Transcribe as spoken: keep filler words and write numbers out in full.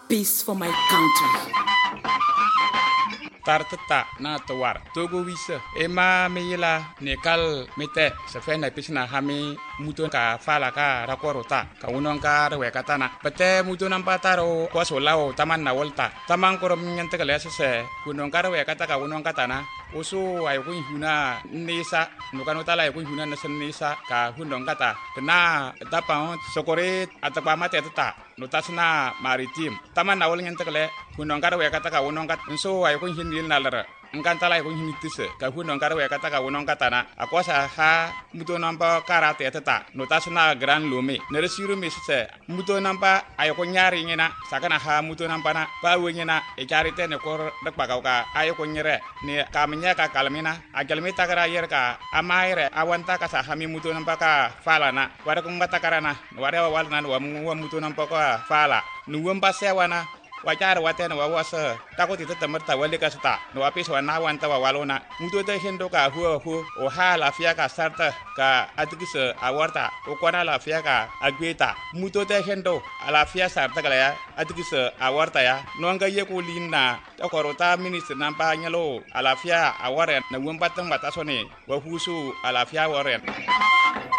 peace for my country. Tartata na tawar togo wisa ema meyila nekal mete sefena pisna hami muton ka fala ka rakorota ka unon ka rewe katana pete muton ampataro ko solao taman na volta taman korom nyante kale sese kunon ka rewe kata ka unon katana usu ay kun huna nisa nukano tala ay kun huna na nisa ka hunon kata na tapa sokore atapa mate tata notasna maritim taman na vol nyante kale kunon ka rewe kata ka unon kat so ay kun hin nalara ngantala ko hinitise ka huno ngara we kata ka wono katana akosa ha muto namba karate tata notasna gran lome nere siru misse muto namba ay ko nyari ngina sakana ha muto namba na pa we ngina e charite ne ko dak pagaw ka ay ko nyere ne kamnya ka kalmina agalmi takara yer ka amaire awanta ka sa hami muto namba ka fala na wara ko ngata karana wara wal nan wa muto namba ka fala nuwamba sewana wajar watena wa wasa takoti tata marta wale ka sta no apis wa na wanta wa walona muto ta hendo ka huo hu o ha la fia ka sarta ka atikisa awarta o kwana la fia ka agweta muto ta hendo ala fia sarta kala ya atikisa awarta ya no nga ye ko linna ta korota minister nampa nyalo ala fia awaren na wumbatang batasone wa husu ala fia waren